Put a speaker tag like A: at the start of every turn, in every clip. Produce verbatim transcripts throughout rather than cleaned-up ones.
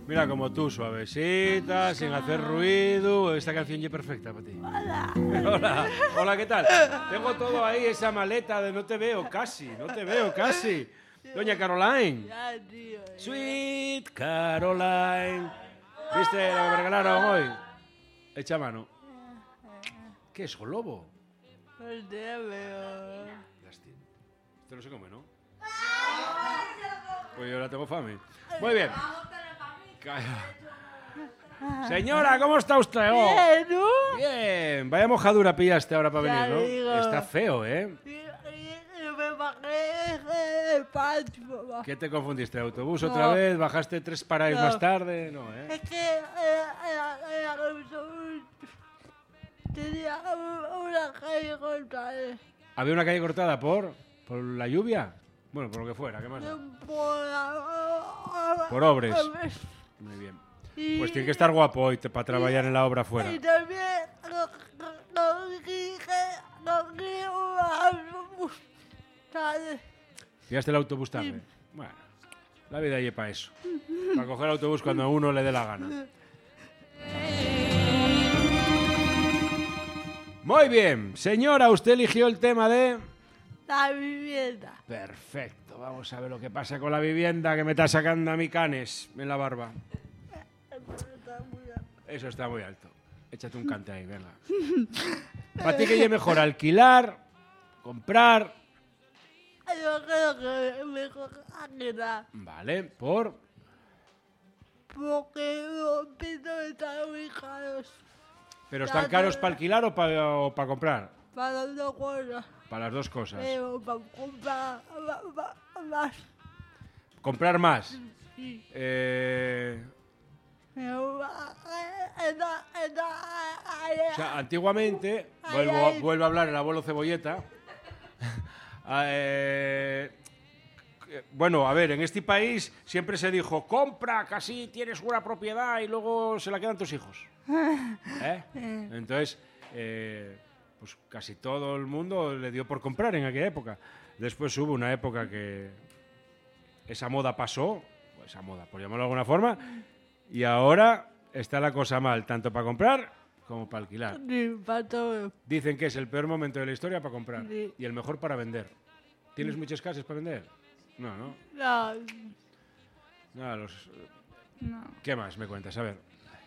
A: Mira, como tú, suavecita, sin hacer ruido. Esta canción ya es perfecta para ti.
B: Hola.
A: Hola, hola, ¿qué tal? Tengo todo ahí, esa maleta de no te veo casi, no te veo casi. Doña Caroline.
B: Ya, tío.
A: Sweet Caroline. ¿Viste lo que me regalaron hoy? Echa mano. ¿Qué es, un lobo?
B: No te veo.
A: Lástima. Esto no se come, ¿no? Pues yo ahora tengo fame. Muy bien. Calla. Señora, ¿cómo está usted? Oh.
B: Bien, ¿no?
A: Bien. Vaya mojadura pillaste ahora para
B: Ya
A: venir, ¿no?
B: digo.
A: Está feo, ¿eh?
B: Y- y- y me bajé el patio, mamá.
A: ¿Qué te confundiste? ¿Autobús
B: No.
A: otra vez? ¿Bajaste tres paradas
B: No.
A: más tarde? No, ¿eh?
B: Es que era, era, era un- tenía un- una calle cortada.
A: ¿Había una calle cortada por? ¿Por la lluvia? Bueno, por lo que fuera, ¿qué más da?
B: Por, la-
A: Por obres.
B: obres.
A: Muy bien.
B: Y-
A: Pues tiene que estar guapo hoy te- para trabajar en la obra afuera.
B: Y también cogí un autobús, ¿sabes?
A: ¿Pillaste el autobús tarde? Bueno, la vida es para eso. Para coger el autobús cuando a uno le dé la gana. Muy bien. Señora, usted eligió el tema de...
B: La vivienda.
A: Perfecto. Vamos a ver lo que pasa con la vivienda que me está sacando a mi canes en la barba.
B: Está muy alto.
A: Eso está muy alto. Échate un cante ahí, venga. Para ti que es mejor alquilar, comprar...
B: Yo creo que mejor alquilar.
A: Vale, por...
B: Porque los pisos están muy caros.
A: ¿Pero están caros para alquilar o para comprar?
B: Para las dos cosas.
A: Para las dos cosas.
B: Pero para comprar ma- ma- más.
A: Comprar más.
B: Sí.
A: Eh,
B: Pero, eh, está- está-
A: o sea, antiguamente,
B: Ay,
A: vuelvo,
B: ay.
A: vuelvo a hablar el abuelo Cebolleta. eh, bueno, a ver, en este país siempre se dijo, compra, que así tienes una propiedad y luego se la quedan tus hijos. ¿Eh? Entonces, eh, pues casi todo el mundo le dio por comprar en aquella época. Después hubo una época que esa moda pasó, o esa moda, por llamarlo de alguna forma, y ahora está la cosa mal, tanto para comprar como para alquilar.
B: Sí, para todo.
A: Dicen que es el peor momento de la historia para comprar
B: Sí.
A: y el mejor para vender. ¿Tienes muchas casas para vender? No, no.
B: No,
A: No, los...
B: no.
A: ¿Qué más me cuentas? A ver.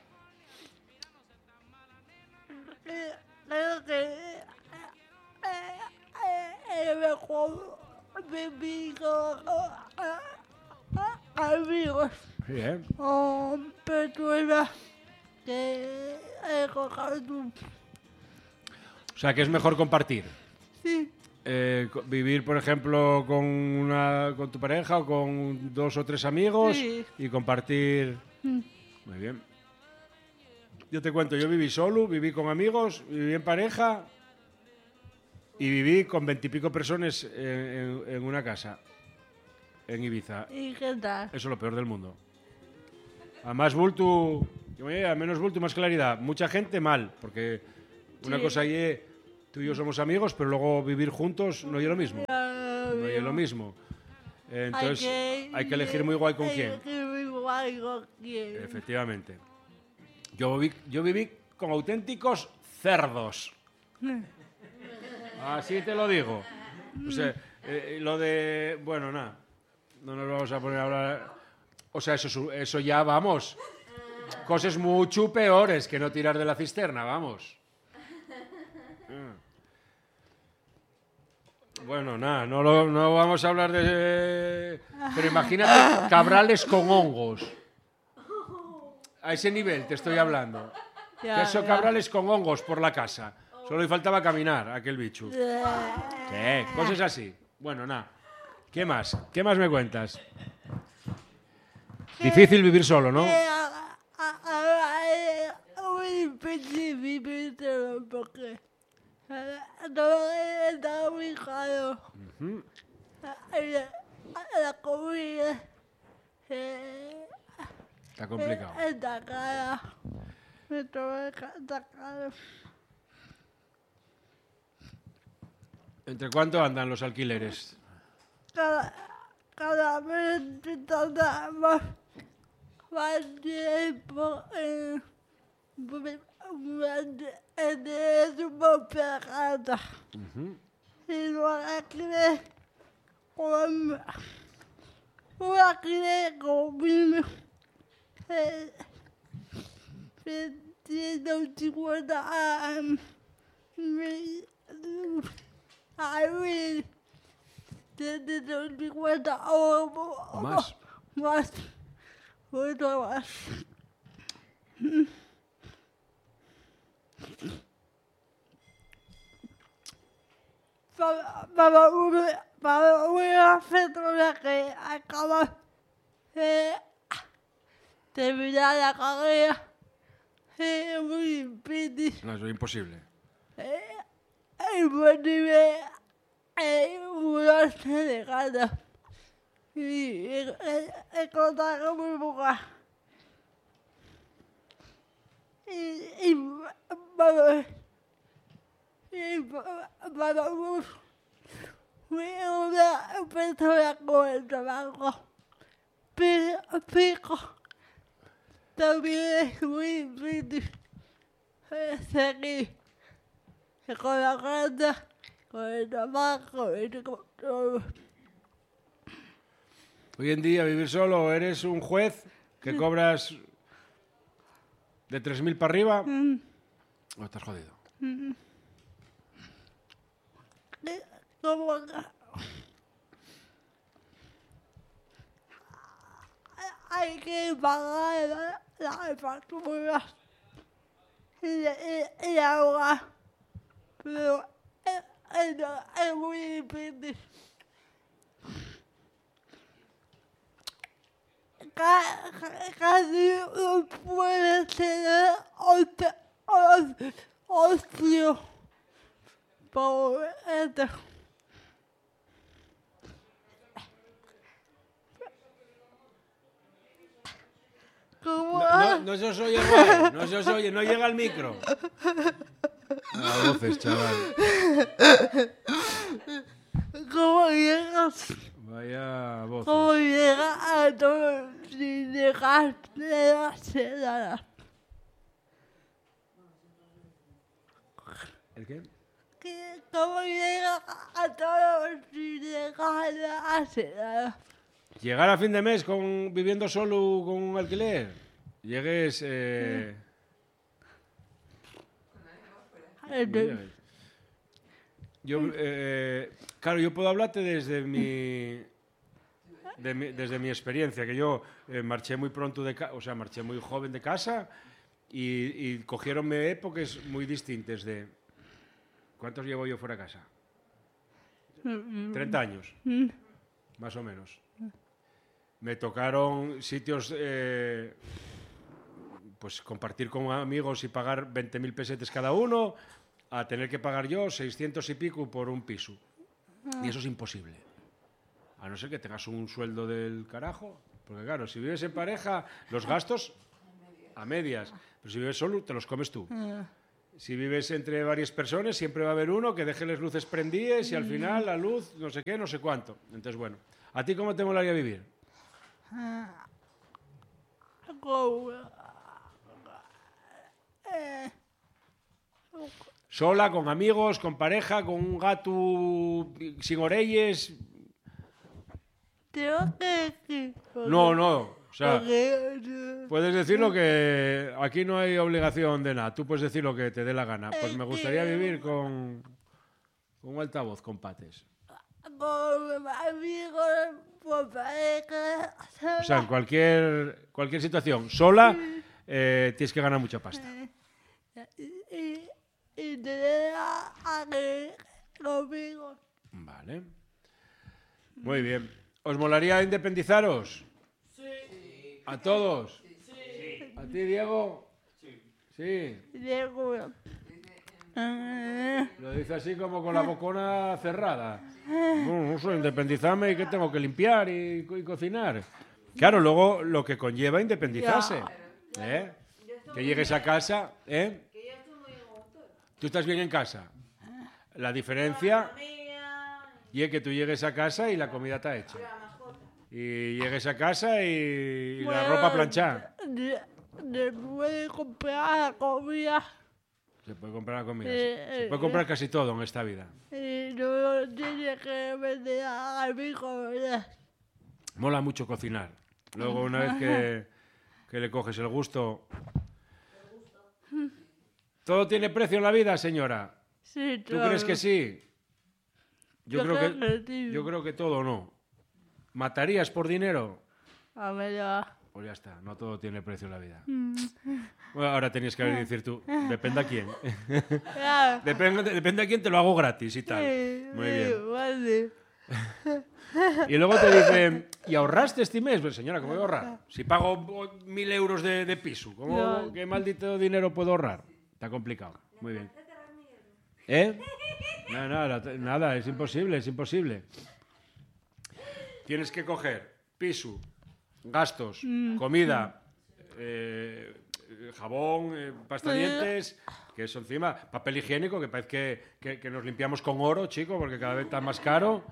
B: Eh, Creo que eh, eh, eh, es mejor vivir con eh, eh, amigos
A: Bien.
B: o personas que eh, coger tu...
A: O sea, que es mejor compartir.
B: Sí,
A: Eh, co- vivir, por ejemplo, con, una, con tu pareja o con dos o tres amigos
B: Sí.
A: y compartir... Muy bien. Yo te cuento, yo viví solo, viví con amigos, viví en pareja y viví con veintipico personas en, en- en una casa, en Ibiza.
B: ¿y qué tal?
A: Eso es lo peor del mundo. A más bulto, a menos bulto, más claridad. Mucha gente mal, porque una
B: Sí.
A: cosa es, tú y yo somos amigos, pero luego vivir juntos no es lo mismo.
B: No,
A: No es lo mismo. Entonces
B: que-
A: hay que elegir muy guay con
B: hay
A: quién.
B: que elegir muy guay con quién.
A: Efectivamente. Yo viví, yo viví con auténticos cerdos. Así te lo digo. O sea, eh, lo de... Bueno, nada. No nos vamos a poner a hablar... O sea, eso, su- eso ya, vamos. Cosas mucho peores que no tirar de la cisterna, vamos. Ah. Bueno, nada, no, lo- no vamos a hablar de... Pero imagínate cabrales con hongos. A ese nivel te estoy hablando.
B: Ya,
A: Queso
B: ya.
A: cabrales con hongos por la casa. Solo le faltaba caminar a aquel bicho. ¿Qué? Cosas así. Bueno, nada. ¿Qué más? ¿Qué más me cuentas? Difícil vivir solo, ¿no?
B: Eh, a- a- a- eh, muy difícil vivir solo porque eh, todo está muy caro. Eh, La comida eh,
A: Está complicado.
B: eh, está cara. Todo está caro.
A: ¿Entre cuánto andan los alquileres?
B: Cada, cada vez está más más tiempo en, en su propia casa.
A: Ujú.
B: Y no alquilé con un alquiler conmigo de ciento cincuenta a mil, a mil ciento cincuenta o
A: Más.
B: más, mucho más. Para, para, una, para una persona que acaba de terminar la carrera es muy difícil.
A: No, eso es imposible.
B: Eh, Es imposible eh, mudarse de casa y, y, y encontrar un lugar. Y, y para, y para, para un- una persona con el trabajo pi- fijo también es muy difícil eh, seguir con la casa, con el trabajo y con todo.
A: Hoy en día vivir solo, eres un juez que cobras de tres mil para arriba, o estás jodido.
B: Eh, Como que hay que pagar la- las facturas y, y, y ahora, pero es, es, es muy difícil. Ca- ca- Casi no puede tener ocio, ocio, ocio por esto. ¿Cómo?
A: No, no, no se os oye, guay, no se os oye, no llega al micro. A voces, chaval.
B: ¿Cómo llegas?
A: Vaya voces.
B: ¿Cómo llegas a todo sin dejar de hacer nada?
A: ¿El qué?
B: ¿Qué- ¿Cómo llegas a todo sin dejar de hacer nada?
A: Llegar a fin de mes con, viviendo solo con un alquiler. Llegues... Eh, ¿cómo llegues? Yo, eh, claro, yo puedo hablarte desde mi, de mi- desde mi experiencia, que yo eh, marché muy pronto de casa, o sea, marché muy joven de casa y, y cogieronme épocas muy distintas de... ¿Cuántos llevo yo fuera de casa? treinta años, más o menos. Me tocaron sitios, eh, pues compartir con amigos y pagar veinte mil pesetes cada uno, a tener que pagar yo seiscientos y pico por un piso. Y eso es imposible. A no ser que tengas un sueldo del carajo. Porque claro, si vives en pareja, los gastos a medias. Pero si vives solo, te los comes tú. Si vives entre varias personas, siempre va a haber uno que deje las luces prendidas y al final la luz, no sé qué, no sé cuánto. Entonces, bueno, ¿a ti cómo te molaría vivir?
B: Como, eh,
A: Sola, con amigos, con pareja, con un gato sin orelles.
B: Creo que sí.
A: No, no. O sea,
B: Porque, eh,
A: puedes decir lo que... Aquí no hay obligación de nada. Tú puedes decir lo que te dé la gana. Pues me gustaría vivir con, con un altavoz con pates.
B: con amigos, por pareja,
A: O sea, en cualquier, cualquier situación. Sola, eh, tienes que ganar mucha pasta.
B: y, y, y tener a alguien conmigo.
A: Vale. Muy bien. ¿Os molaría independizaros? Sí. ¿A todos? Sí. ¿A ti, Diego? Sí. Sí.
B: Diego, eh,
A: Lo dice así como con la bocona cerrada. No, no sé, independizarme y que tengo que limpiar y, y cocinar. Claro, luego lo que conlleva independizarse. ¿Eh? Que llegues a casa, ¿eh? Tú estás bien en casa. La diferencia y es que tú llegues a casa y la comida está hecha. y llegues a casa y, y la
B: Bueno,
A: ropa planchada.
B: de- Después de comprar la comida
A: Se puede comprar la comida.
B: Eh,
A: Se
B: eh,
A: puede comprar casi todo en esta vida.
B: y no tiene que vender a mi comida.
A: Mola mucho cocinar. Luego, una vez que, que le coges el gusto... ¿Todo tiene precio en la vida, señora?
B: Sí,
A: ¿Tú
B: todo.
A: crees que sí? Yo,
B: Yo
A: creo
B: creo
A: que,
B: que sí.
A: yo creo que todo no. ¿Matarías por dinero?
B: A ver, ya.
A: Pues ya está, no todo tiene precio en la vida. Bueno, ahora tenías que decir tú, depende a quién.
B: Ya.
A: Depende, depende a quién, te lo hago gratis y tal.
B: Sí,
A: Muy
B: sí,
A: bien.
B: vale.
A: Y luego te dicen, ¿y ahorraste este mes? Pues señora, ¿cómo voy a ahorrar? Si pago mil euros de, de piso, ¿cómo,
B: No.
A: ¿qué maldito dinero puedo ahorrar? Está complicado. Muy bien. ¿Eh? No, no, la- nada, es imposible, es imposible. Tienes que coger piso, gastos, comida, eh, jabón, eh, pasta de dientes, que eso encima, papel higiénico, que parece que, que- que nos limpiamos con oro, chico, porque cada vez está más caro.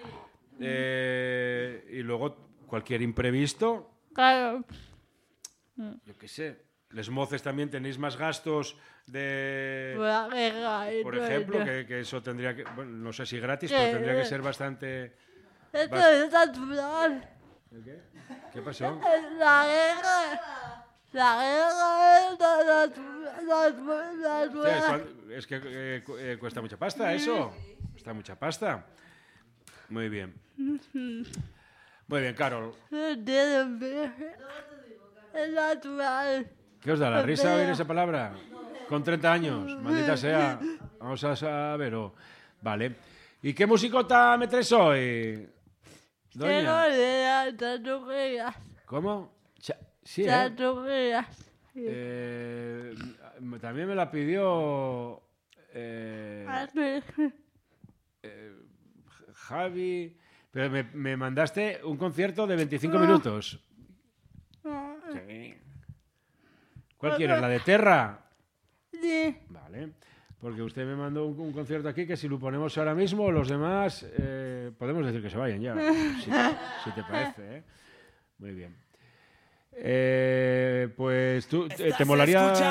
A: Eh, y luego cualquier imprevisto,
B: Claro.
A: yo qué sé. Les moces también tenéis más gastos de...
B: Por la guerra y
A: Por
B: todo
A: ejemplo,
B: esto.
A: que, que eso tendría que... Bueno, no sé si gratis,
B: Sí,
A: pero tendría que
B: eh.
A: ser bastante...
B: Esto
A: Vas-
B: es natural.
A: ¿El qué? ¿Qué pasó?
B: La guerra. La guerra es natu- natu-
A: Sí, es,
B: natural.
A: cuan- es que eh, cu- eh, cuesta mucha pasta eso. Cuesta mucha pasta. Muy bien. Muy bien, Carol.
B: No tiene fe. Es natural.
A: ¿Qué os da la risa oír esa palabra? Con treinta años, maldita sea. Vamos a saber. o- Vale. ¿Y qué musicota me traes hoy?
B: Tengo
A: Doña.
B: de las tatuajes.
A: ¿Cómo? Cha- Sí, ¿eh?
B: Tatuajes.
A: Eh, m- También me la pidió eh, eh, Javi. Pero me, me mandaste un concierto de veinticinco minutos. Sí. ¿Cuál quieres? ¿La de Terra?
B: Sí.
A: Vale. Porque usted me mandó un, un concierto aquí que si lo ponemos ahora mismo, los demás eh, podemos decir que se vayan ya. Si, si te parece, ¿eh? Muy bien. Eh, pues tú, eh, ¿te molaría